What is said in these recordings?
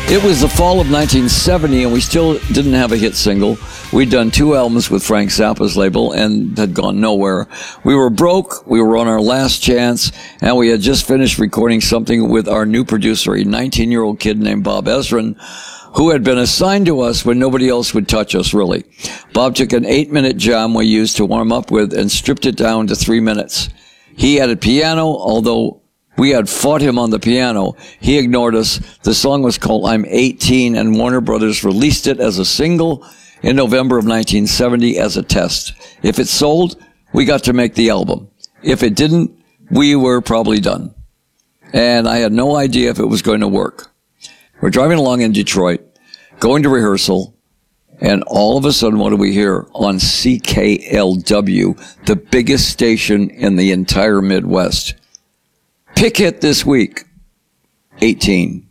It was the fall of 1970, and we still didn't have a hit single. We'd done 2 albums with Frank Zappa's label and had gone nowhere. We were broke, we were on our last chance, and we had just finished recording something with our new producer, a 19-year-old kid named Bob Ezrin, who had been assigned to us when nobody else would touch us, really. Bob took an 8-minute jam we used to warm up with and stripped it down to 3 minutes. He added piano, although we had fought him on the piano. He ignored us. The song was called I'm 18, and Warner Brothers released it as a single in November of 1970 as a test. If it sold, we got to make the album. If it didn't, we were probably done. And I had no idea if it was going to work. We're driving along in Detroit, going to rehearsal, and all of a sudden, what do we hear? On CKLW, the biggest station in the entire Midwest. Pick hit this week, 18.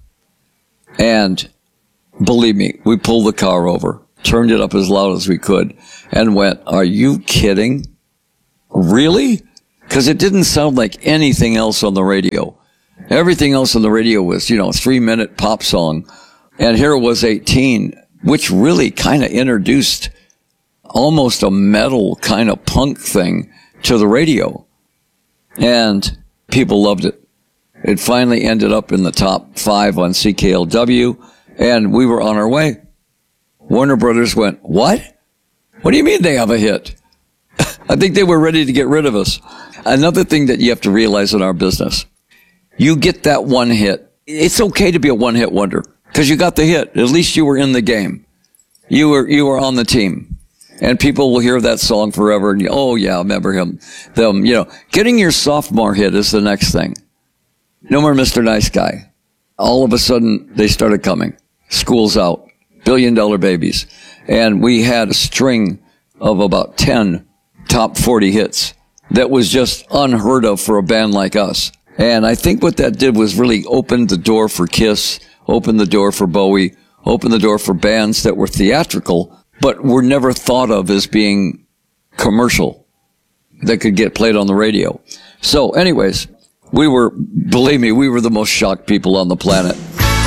And believe me, we pulled the car over, turned it up as loud as we could, and went, are you kidding? Really? Because it didn't sound like anything else on the radio. Everything else on the radio was, 3-minute pop song. And here it was 18, which really kind of introduced almost a metal kind of punk thing to the radio. And people loved it. It finally ended up in the top 5 on CKLW, and we were on our way. Warner Brothers went, what? What do you mean they have a hit? I think they were ready to get rid of us. Another thing that you have to realize in our business, you get that one hit. It's okay to be a one-hit wonder, because you got the hit. At least you were in the game. You were on the team. And people will hear that song forever, and oh yeah, I remember them. Getting your sophomore hit is the next thing. No more Mr. Nice Guy. All of a sudden, they started coming. School's out. $1 Billion Babies. And we had a string of about 10 top 40 hits that was just unheard of for a band like us. And I think what that did was really open the door for Kiss, open the door for Bowie, open the door for bands that were theatrical, but were never thought of as being commercial, that could get played on the radio. So anyways, believe me, we were the most shocked people on the planet.